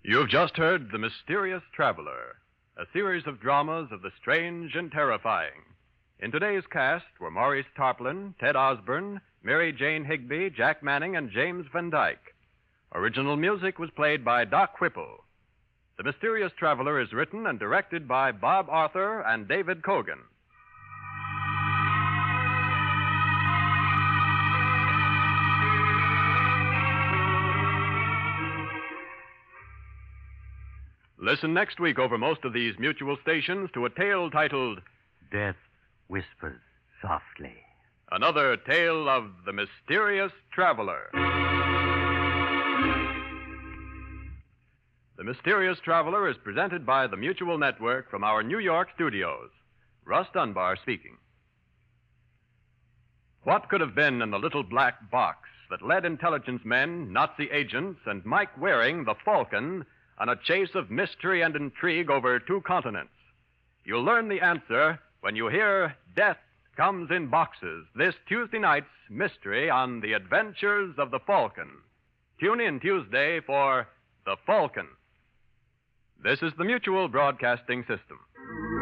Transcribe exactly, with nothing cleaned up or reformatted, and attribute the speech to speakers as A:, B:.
A: You've just heard The Mysterious Traveler, a series of dramas of the strange and terrifying. In today's cast were Maurice Tarplin, Ted Osborne, Mary Jane Higby, Jack Manning, and James Van Dyke. Original music was played by Doc Whipple. The Mysterious Traveler is written and directed by Bob Arthur and David Kogan. Listen next week over most of these mutual stations to a tale titled
B: Death Whispers Softly.
A: Another Tale of the Mysterious Traveler. The Mysterious Traveler is presented by the Mutual Network from our New York studios. Russ Dunbar speaking. What could have been in the little black box that led intelligence men, Nazi agents, and Mike Waring, the Falcon, on a chase of mystery and intrigue over two continents? You'll learn the answer when you hear Death Comes in Boxes, this Tuesday night's mystery on The Adventures of the Falcon. Tune in Tuesday for The Falcon. This is the Mutual Broadcasting System.